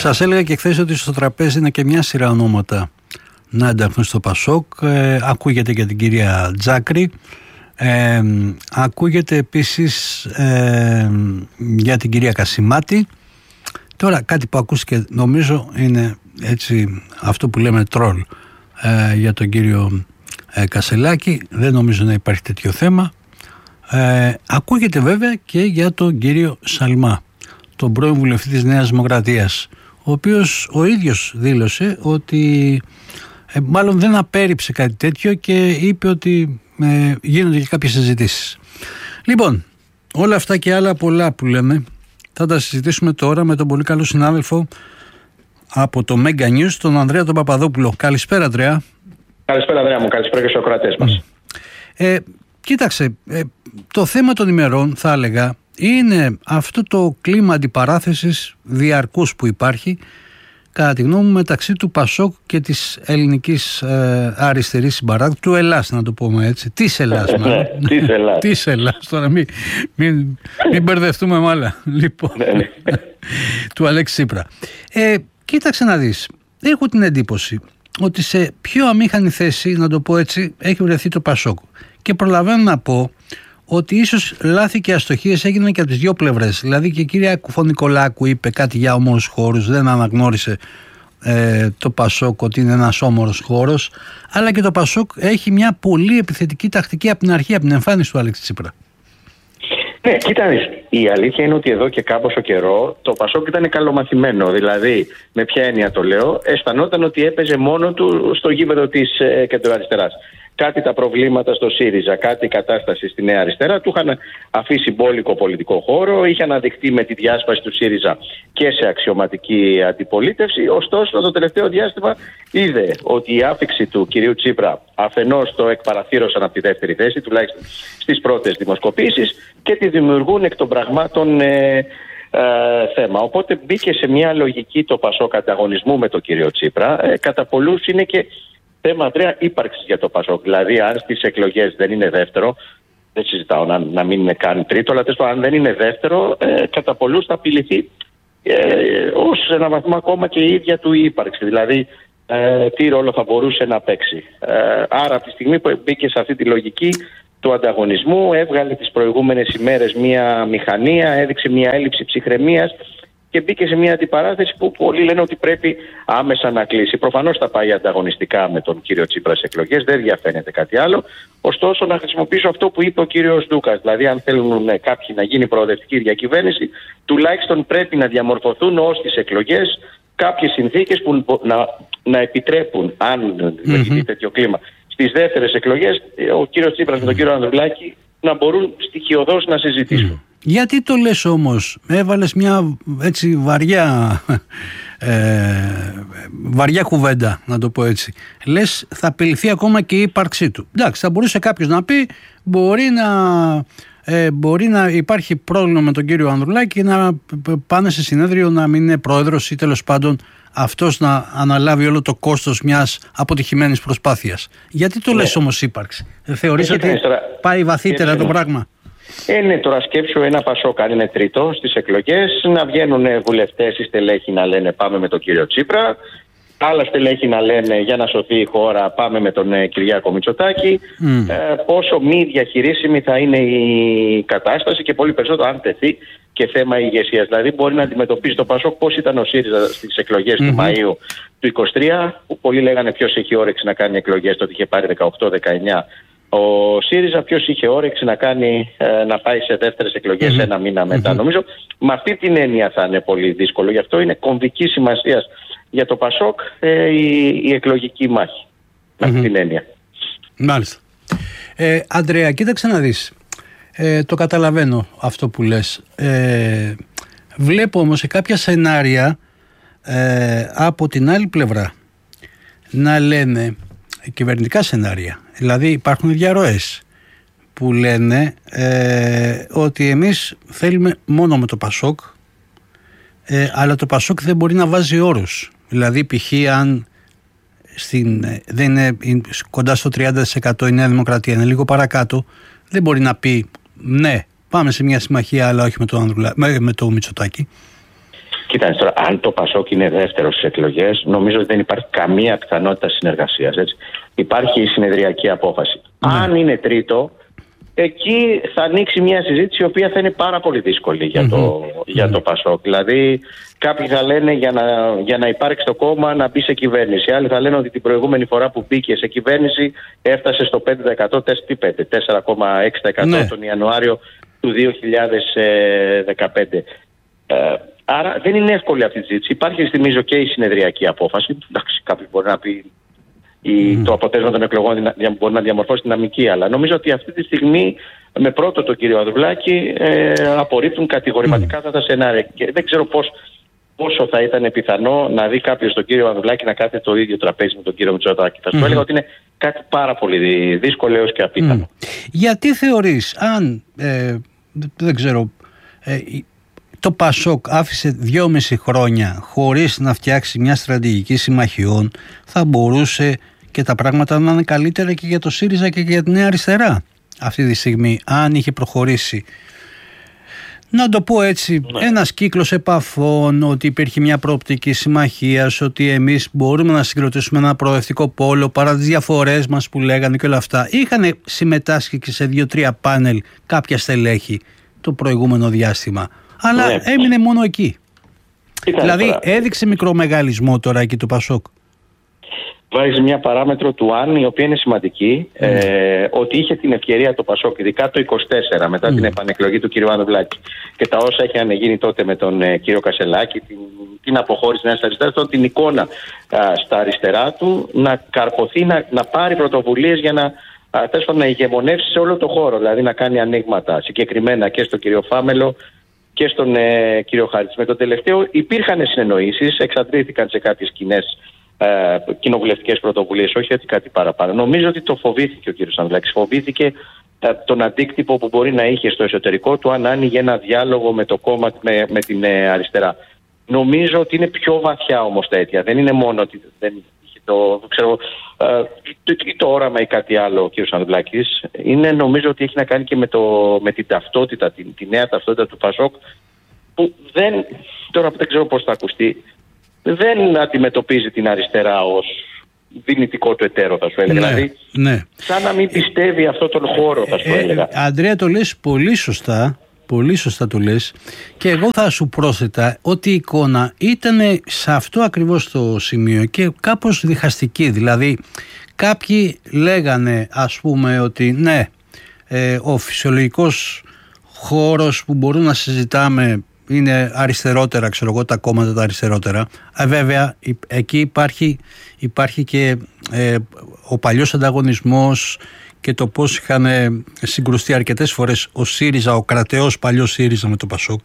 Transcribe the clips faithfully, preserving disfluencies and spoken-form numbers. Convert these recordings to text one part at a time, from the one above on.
Σας έλεγα και χθες ότι στο τραπέζι είναι και μια σειρά ονόματα να ενταχθούν στο Πασόκ. Ε, ακούγεται για την κυρία Τζάκρη. Ε, ακούγεται επίσης ε, για την κυρία Κασιμάτη. Τώρα κάτι που ακούστηκε νομίζω είναι έτσι αυτό που λέμε τρόλ ε, για τον κύριο ε, Κασελάκη. Δεν νομίζω να υπάρχει τέτοιο θέμα. Ε, ακούγεται βέβαια και για τον κύριο Σαλμά, τον πρώην βουλευτή της Νέας Δημοκρατίας, ο οποίος ο ίδιος δήλωσε ότι ε, μάλλον δεν απέρριψε κάτι τέτοιο και είπε ότι ε, γίνονται και κάποιες συζητήσεις. Λοιπόν, όλα αυτά και άλλα πολλά που λέμε θα τα συζητήσουμε τώρα με τον πολύ καλό συνάδελφο από το Mega News, τον Ανδρέα τον Παπαδόπουλο. Καλησπέρα, Ανδρέα. Καλησπέρα, Ανδρέα μου. Καλησπέρα και στους ακροατές μας. Ε, κοίταξε, ε, το θέμα των ημερών θα έλεγα είναι αυτό το κλίμα αντιπαράθεσης διαρκούς που υπάρχει κατά τη γνώμη μου μεταξύ του Πασόκ και της ελληνικής ε, αριστερής συμπαράταξης, του Ελλάς να το πούμε έτσι, της Ελλάς μάλλον. Της Ελλάς. Της Ελλάς, τώρα μην, μην, μην μπερδευτούμε με άλλα. Λοιπόν, του Αλέξη Τσίπρα. Ε, κοίταξε να δεις, έχω την εντύπωση ότι σε πιο αμήχανη θέση, να το πω έτσι, έχει βρεθεί το Πασόκ. Και προλαβαίνω να πω ότι ίσως λάθη και αστοχίες έγιναν και από τις δύο πλευρές. Δηλαδή και η κυρία Κουφονικολάκου είπε κάτι για όμορους χώρους, δεν αναγνώρισε ε, το Πασόκ ότι είναι ένας όμορος χώρος, αλλά και το Πασόκ έχει μια πολύ επιθετική τακτική από την αρχή, από την εμφάνιση του Αλέξη Τσίπρα. Ναι, κοίτα, η αλήθεια είναι ότι εδώ και κάποιο καιρό το Πασόκ ήταν καλομαθημένο. Δηλαδή, με ποια έννοια το λέω, αισθανόταν ότι έπαιζε μόνο του στο γήπεδο της ε, κεντροαριστεράς. Κάτι τα προβλήματα στο ΣΥΡΙΖΑ, κάτι η κατάσταση στη Νέα Αριστερά του είχαν αφήσει μπόλικο πολιτικό χώρο, είχε αναδειχθεί με τη διάσπαση του ΣΥΡΙΖΑ και σε αξιωματική αντιπολίτευση. Ωστόσο, το τελευταίο διάστημα είδε ότι η άφιξη του κυρίου Τσίπρα αφενός το εκπαραθύρωσαν από τη δεύτερη θέση, τουλάχιστον στις πρώτες δημοσκοπήσεις, και τη δημιουργούν εκ των πραγμάτων ε, ε, θέμα. Οπότε μπήκε σε μια λογική το Πασόκ ανταγωνισμού με τον κύριο Τσίπρα. Ε, κατά πολλούς είναι και θέμα, Ανδρέα, ύπαρξη για το Πασόκ. Δηλαδή, αν στις εκλογές δεν είναι δεύτερο, δεν συζητάω να, να μην είναι καν τρίτο, αλλά τέλος πάντων, αν δεν είναι δεύτερο, ε, κατά πολλούς θα απειληθεί ε, ως ένα βαθμό ακόμα και η ίδια του η ύπαρξη. Δηλαδή, ε, τι ρόλο θα μπορούσε να παίξει. Ε, άρα, από τη στιγμή που μπήκε σε αυτή τη λογική του ανταγωνισμού, έβγαλε τις προηγούμενες ημέρες μία μηχανία, έδειξε μία έλλειψη ψυχραιμίας και μπήκε σε μια αντιπαράθεση που πολλοί λένε ότι πρέπει άμεσα να κλείσει. Προφανώς θα πάει ανταγωνιστικά με τον κύριο Τσίπρα σε εκλογές, δεν διαφαίνεται κάτι άλλο. Ωστόσο, να χρησιμοποιήσω αυτό που είπε ο κύριος Ντούκας. Δηλαδή, αν θέλουν κάποιοι να γίνει προοδευτική διακυβέρνηση, τουλάχιστον πρέπει να διαμορφωθούν ως τις εκλογές κάποιες συνθήκες που να, να επιτρέπουν, αν δημιουργηθεί mm-hmm. τέτοιο κλίμα, στις δεύτερες εκλογές, ο κύριος Τσίπρας mm-hmm. με τον κύριο Ανδρουλάκη να μπορούν στοιχειοδός να συζητήσουν. Mm-hmm. Γιατί το λες όμως, έβαλες μια έτσι βαριά, ε, βαριά κουβέντα, να το πω έτσι. Λες θα απειληθεί ακόμα και η ύπαρξή του. Εντάξει, θα μπορούσε κάποιος να πει μπορεί να, ε, μπορεί να υπάρχει πρόβλημα με τον κύριο Ανδρουλάκη και να πάνε σε συνέδριο να μην είναι πρόεδρος ή τέλος πάντων αυτός να αναλάβει όλο το κόστος μιας αποτυχημένης προσπάθειας. Γιατί το ναι. λες όμως ύπαρξη? Θεωρείς ότι πάει βαθύτερα έτσι, το πράγμα? Ε, ναι, τώρα σκέψου ένα Πασόκ αν είναι τρίτο στις εκλογές, να βγαίνουν βουλευτές ή στελέχοι να λένε πάμε με τον κύριο Τσίπρα, άλλα στελέχοι να λένε για να σωθεί η χώρα πάμε με τον ε, Κυριάκο Μητσοτάκη. Mm. Ε, πόσο μη διαχειρίσιμη θα είναι η κατάσταση και πολύ περισσότερο αν τεθεί και θέμα ηγεσίας. Δηλαδή μπορεί να αντιμετωπίσει το Πασόκ πώς ήταν ο ΣΥΡΙΖΑ στις εκλογές mm-hmm. του Μαΐου του είκοσι τρία, που πολλοί λέγανε ποιος έχει όρεξη να κάνει εκλογές, τότε είχε πάρει δεκαοκτώ δεκαεννιά. Ο ΣΥΡΙΖΑ ποιος είχε όρεξη να, κάνει, ε, να πάει σε δεύτερες εκλογές mm-hmm. ένα μήνα μετά. Mm-hmm. Νομίζω με αυτή την έννοια θα είναι πολύ δύσκολο. Γι' αυτό είναι κομβική σημασία για το Πασόκ ε, η, η εκλογική μάχη. Με mm-hmm. αυτή την έννοια. Μάλιστα. Ε, Ανδρέα, κοίταξε να δεις. Ε, το καταλαβαίνω αυτό που λες. Ε, βλέπω όμως σε κάποια σενάρια ε, από την άλλη πλευρά να λένε κυβερνητικά σενάρια. Δηλαδή υπάρχουν διαρροές που λένε ε, ότι εμείς θέλουμε μόνο με το Πασόκ, ε, αλλά το Πασόκ δεν μπορεί να βάζει όρους. Δηλαδή π.χ. αν στην, δεν είναι κοντά στο τριάντα τοις εκατό η Νέα Δημοκρατία, είναι λίγο παρακάτω, δεν μπορεί να πει ναι, πάμε σε μια συμμαχία αλλά όχι με το, Ανδρουλα, με, με το Μητσοτάκη. Κοίταξε τώρα, αν το Πασόκ είναι δεύτερο στις εκλογές, νομίζω ότι δεν υπάρχει καμία πιθανότητα συνεργασίας. Έτσι. Υπάρχει η συνεδριακή απόφαση. Mm. Αν είναι τρίτο, εκεί θα ανοίξει μια συζήτηση η οποία θα είναι πάρα πολύ δύσκολη για το, mm-hmm. για το Πασόκ. Δηλαδή, κάποιοι θα λένε για να, για να υπάρξει το κόμμα να μπει σε κυβέρνηση. Άλλοι θα λένε ότι την προηγούμενη φορά που μπήκε σε κυβέρνηση έφτασε στο πέντε τοις εκατό, τέσσερα κόμμα έξι τοις εκατό ναι. τον Ιανουάριο του δύο χιλιάδες δεκαπέντε. Ε, άρα δεν είναι εύκολη αυτή τη συζήτηση. Υπάρχει, θυμίζω, και η συνεδριακή απόφαση. Εντάξει, κάποιος μπορεί να πει η, mm. το αποτέλεσμα των εκλογών μπορεί να διαμορφώσει δυναμική, αλλά νομίζω ότι αυτή τη στιγμή με πρώτο τον κύριο Ανδρουλάκη ε, απορρίπτουν κατηγορηματικά αυτά mm. τα σενάρια. Και δεν ξέρω πώς, πόσο θα ήταν πιθανό να δει κάποιος τον κύριο Ανδρουλάκη να κάθεται το ίδιο τραπέζι με τον κύριο Μητσοτάκη. Θα σου mm. έλεγα ότι είναι κάτι πάρα πολύ δύσκολο έως και απίθανο. Mm. Γιατί θεωρείς, αν ε, δεν ξέρω, ε, το Πασόκ άφησε δυόμιση χρόνια χωρίς να φτιάξει μια στρατηγική συμμαχιών, θα μπορούσε και τα πράγματα να είναι καλύτερα και για το ΣΥΡΙΖΑ και για τη Νέα Αριστερά αυτή τη στιγμή, αν είχε προχωρήσει, να το πω έτσι, ναι. ένας κύκλος επαφών, ότι υπήρχε μια προοπτική συμμαχίας, ότι εμείς μπορούμε να συγκροτήσουμε ένα προοδευτικό πόλο παρά τις διαφορές μας που λέγανε και όλα αυτά. Είχαν συμμετάσχει και σε δύο-τρία πάνελ κάποια στελέχη το προηγούμενο διάστημα, αλλά ναι. έμεινε μόνο εκεί. Ήταν δηλαδή τώρα. Έδειξε μικρομεγαλισμό τώρα εκεί το Πασόκ. Βάζει μια παράμετρο του αν, η οποία είναι σημαντική, mm. ε, ότι είχε την ευκαιρία το Πασόκ, ειδικά το είκοσι τέσσερα, μετά mm. την επανεκλογή του κ. Ανδρουλάκη και τα όσα είχαν γίνει τότε με τον ε, κ. Κασελάκη, την, την αποχώρηση Νέας Αριστεράς, την εικόνα α, στα αριστερά του, να καρποθεί, να, να πάρει πρωτοβουλίες για να, α, να ηγεμονεύσει σε όλο το χώρο, δηλαδή να κάνει ανοίγματα συγκεκριμένα και στον κ. Φάμελο και στον ε, κ. Χάριτς. Με το τελευταίο υπήρχαν συνεννοήσεις, εξαντλήθηκαν σε κάποιες κοινές Ε, κοινοβουλευτικές πρωτοβουλίες, όχι ότι κάτι παραπάνω. Νομίζω ότι το φοβήθηκε ο κύριος Ανδρουλάκης. Φοβήθηκε ε, τον αντίκτυπο που μπορεί να είχε στο εσωτερικό του αν άνοιγε ένα διάλογο με το κόμμα, με, με την ε, αριστερά. Νομίζω ότι είναι πιο βαθιά όμως τα αίτια. Δεν είναι μόνο ότι δεν είχε το, ξέρω, ε, το, το όραμα ή κάτι άλλο ο κύριος Ανδρουλάκης. Είναι, νομίζω ότι έχει να κάνει και με, το, με την ταυτότητα, την, τη νέα ταυτότητα του Πασόκ, που δεν, τώρα δεν ξέρω πώς θα ακουστεί, δεν αντιμετωπίζει την αριστερά ως δυνητικό του εταίρο, θα σου έλεγα. Ναι, δηλαδή, ναι. σαν να μην πιστεύει αυτόν τον χώρο, θα σου ε, έλεγα. Ε, Αντρέα, το λες πολύ σωστά, πολύ σωστά το λες, και εγώ θα σου πρόσθετα ότι η εικόνα ήταν σε αυτό ακριβώς το σημείο και κάπως διχαστική. Δηλαδή, κάποιοι λέγανε, ας πούμε, ότι ναι, ε, ο φυσιολογικός χώρος που μπορούμε να συζητάμε είναι αριστερότερα, ξέρω εγώ, τα κόμματα τα αριστερότερα. Ε, βέβαια, εκεί υπάρχει, υπάρχει και ε, ο παλιός ανταγωνισμός και το πώς είχαν συγκρουστεί αρκετές φορές ο ΣΥΡΙΖΑ, ο κρατεός παλιός ΣΥΡΙΖΑ με το Πασόκ.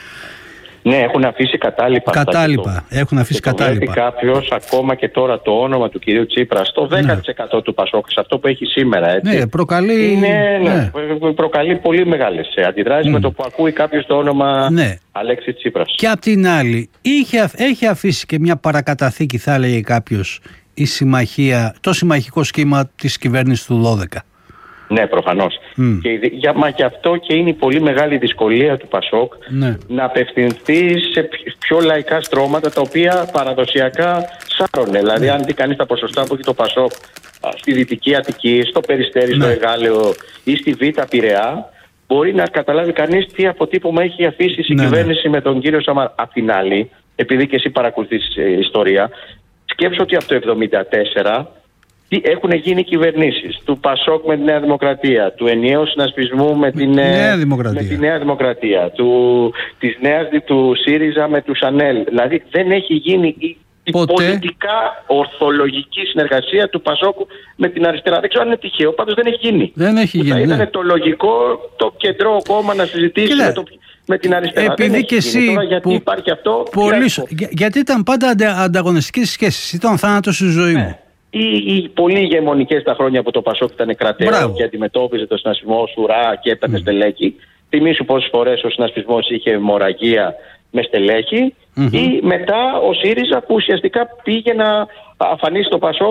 Ναι, έχουν αφήσει κατάλοιπα. Κατάλοιπα, το, έχουν αφήσει το κατάλοιπα. Βλέπει κάποιος ακόμα και τώρα το όνομα του κυρίου Τσίπρα στο δέκα τοις εκατό ναι. του Πασόκ, σε αυτό που έχει σήμερα. Έτσι. Ναι, προκαλεί, είναι, ναι. Ναι, προκαλεί πολύ μεγάλες αντιδράσεις mm. με το που ακούει κάποιος το όνομα ναι. Αλέξη Τσίπρας. Και απ' την άλλη, είχε, έχει αφήσει και μια παρακαταθήκη, θα έλεγε κάποιος, η συμμαχία, το συμμαχικό σχήμα της κυβέρνησης του δώδεκα. Ναι, προφανώς. Mm. Και, για, μα και αυτό και είναι η πολύ μεγάλη δυσκολία του Πασόκ ναι. να απευθυνθεί σε πιο λαϊκά στρώματα τα οποία παραδοσιακά σάρωνε. Δηλαδή, αν δει κανείς τα ποσοστά που έχει το Πασόκ στη Δυτική Αττική, στο Περιστέρι, ναι. στο Εγάλεο ή στη Β' Πειραιά, μπορεί να καταλάβει κανείς τι αποτύπωμα έχει αφήσει η ναι, κυβέρνηση ναι. με τον κύριο Σαμαρά. Απ' την άλλη, επειδή και εσύ παρακολουθείς ιστορία, σκέψου ότι από το εβδομήντα τέσσερα έχουν γίνει κυβερνήσεις του Πασόκ με τη Νέα Δημοκρατία, του ενιαίου συνασπισμού με την Νέα Δημοκρατία, με τη Νέα Δημοκρατία του, της νέας, του ΣΥΡΙΖΑ με τους ΑΝΕΛ. Δηλαδή δεν έχει γίνει η, η πολιτικά ορθολογική συνεργασία του Πασόκ με την αριστερά. Δεν ξέρω αν είναι τυχαίο, πάντως δεν έχει γίνει. Δεν έχει γίνει. Θα ήταν ναι. το λογικό το κεντρό κόμμα να συζητήσει με, το, με την αριστερά. Επειδή δεν και εσύ. Τώρα, γιατί που, υπάρχει αυτό. Πολύ, για, γιατί ήταν πάντα αντα, ανταγωνιστικές σχέσεις. Ήταν θάνατος στη ζωή ναι. μου. Οι, οι πολύ ηγεμονικές τα χρόνια που το Πασόκ ήταν κρατέο και αντιμετώπιζε το συνασπισμό σουρά και έπαιρνε mm. στελέχη. Θυμήσου πόσες φορές ο συνασπισμός είχε αιμορραγία με στελέχη mm-hmm. ή μετά ο ΣΥΡΙΖΑ που ουσιαστικά πήγε να αφανίσει το Πασόκ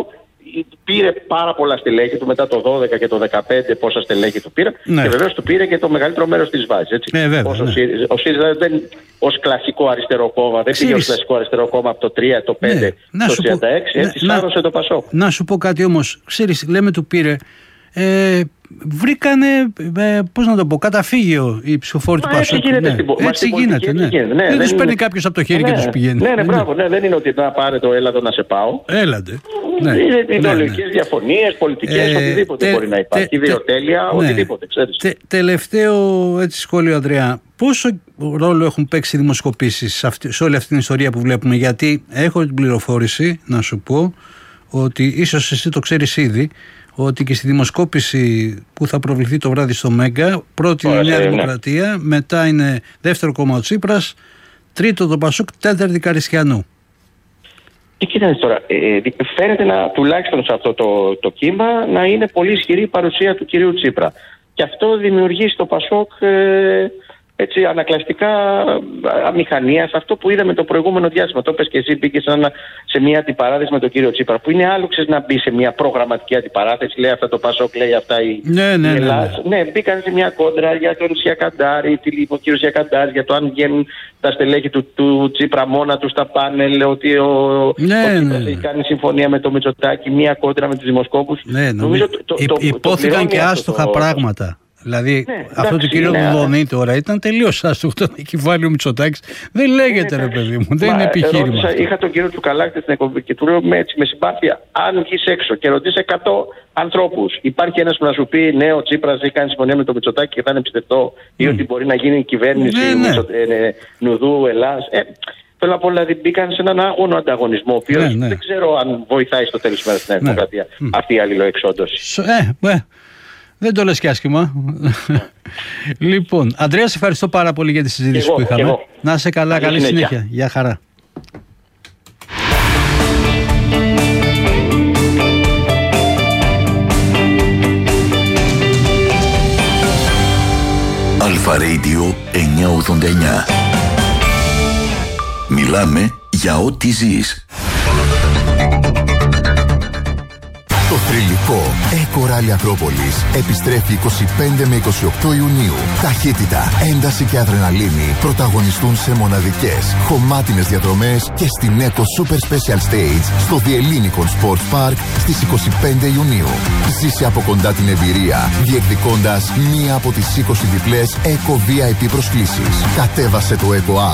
πήρε πάρα πολλά στελέχη του μετά το δώδεκα και το δεκαπέντε, πόσα στελέχη του πήρε. Ναι. Και βεβαίως του πήρε και το μεγαλύτερο μέρος της βάσης. Έτσι. Ε, βέβαια, Όσο, ναι. Ο ΣΥΡΙΖΑ δεν ως κλασικό αριστερό κόμμα, δεν πήγε ως κλασικό αριστερό κόμμα από το τρία, το πέντε, ναι. το τριάντα έξι, πω, έτσι ναι, σάρωσε το Πασόκ. Να σου πω κάτι όμως, ξέρεις, λέμε του πήρε. Ε, βρήκανε, ε, πώς να το πω, καταφύγιο οι ψηφοφόροι του Πασόκ. Έτσι γίνεται. Ναι. Στην, έτσι γίνεται, ναι. γίνεται. Ναι, δεν δεν τους παίρνει είναι... κάποιος από το χέρι ναι, και τους πηγαίνει. Ναι, ναι, ναι, μπράβο, ναι, δεν είναι ότι να πάρε το έλαδο να σε πάω. Έλαντε. Ναι. Είναι ναι, ιδεολογικές ναι. διαφωνίες, πολιτικές, ε, οτιδήποτε τε, μπορεί να υπάρχει. Τε, Ιδιοτέλεια, ναι. οτιδήποτε, ξέρεις. Τε, τελευταίο έτσι, σχόλιο, Ανδρέα. Πόσο ρόλο έχουν παίξει οι δημοσκοπήσεις σε, αυτή, σε όλη αυτή την ιστορία που βλέπουμε? Γιατί έχω την πληροφόρηση να σου πω ότι ίσως εσύ το ξέρεις ήδη, ότι και στη δημοσκόπηση που θα προβληθεί το βράδυ στο Μέγκα, πρώτη είναι η Νέα Δημοκρατία, μετά είναι δεύτερο κόμμα ο Τσίπρας, τρίτο το Πασόκ, τέταρτη Καριστιανού. Και κοίταξε τώρα, ε, φαίνεται να, τουλάχιστον σε αυτό το, το κύμα να είναι πολύ ισχυρή η παρουσία του κυρίου Τσίπρα. Και αυτό δημιουργεί στο Πασόκ ε, έτσι, ανακλαστικά αμηχανία σε αυτό που είδαμε το προηγούμενο διάστημα. Το είπες και εσύ, μπήκε σε μια αντιπαράθεση με τον κύριο Τσίπρα, που είναι άλλο ξέρεις, να μπει σε μια προγραμματική αντιπαράθεση. Λέει αυτά το Πασόκ, λέει αυτά η, ναι, ναι, η Ελλάδα. Ναι, ναι. ναι, μπήκαν σε μια κόντρα για τον Σιακαντάρη, ο κύριο Σιακαντάρη, για το αν βγαίνουν τα στελέχη του, του Τσίπρα μόνα του στα πάνελ, ότι ο, ναι, ο Τσίπρας ναι, ναι. έχει κάνει συμφωνία με το Μητσοτάκη, μια κόντρα με τους δημοσκόπους. Ναι, νομίζω, το, το, το, υπόθηκαν το και άστοχα το... πράγματα. Δηλαδή ναι, αυτό το κύριο ναι, Δουδονή τώρα ήταν τελείως άστοχο. Το έχει βάλει ο Μητσοτάκης. Δεν λέγεται ναι, ρε παιδί μου, δεν είναι επιχείρημα. Ρώτησα, είχα τον κύριο Τσουκαλάκη στην εκπομπή και του λέω με, έτσι, με συμπάθεια, αν βγεις έξω και ρωτήσεις εκατό ανθρώπους, υπάρχει ένας που να σου πει ναι, ο Τσίπρας έχει κάνει συμφωνία με τον Μητσοτάκη και θα είναι πιστευτό, mm. ή ότι μπορεί να γίνει κυβέρνηση ναι, ναι. Μητσο, ε, Νουδού, Ελλάς. Ε, Θέλω να πω, δηλαδή μπήκαν σε έναν άγωνο ανταγωνισμό, ο οποίος ναι, ναι. δεν ξέρω αν βοηθάει στο τέλος της μέρας στην Δημοκρατία ναι. αυτή η αλληλοεξόντωση. Ε, ε. Δεν το λες και άσχημα. Λοιπόν, Ανδρέα, σε ευχαριστώ πάρα πολύ για τη συζήτηση εγώ, που είχαμε. Να είσαι καλά, καλή συνέχεια. συνέχεια. Γεια χαρά. Αλφα Radio εννιακόσια ογδόντα εννιά. Μιλάμε για ό,τι ζεις. Το θρυλικό Eco Rally Ακρόπολης επιστρέφει είκοσι πέντε με είκοσι οκτώ Ιουνίου. Ταχύτητα, ένταση και αδρεναλίνη πρωταγωνιστούν σε μοναδικές, χωμάτινες διαδρομές και στην Eco Super Special Stage στο The Ellinikon Sports Park στις είκοσι πέντε Ιουνίου. Ζήσε από κοντά την εμπειρία, διεκδικώντας μία από τις είκοσι διπλές Eco βι άι πι προσκλήσεις. Κατέβασε το Eco App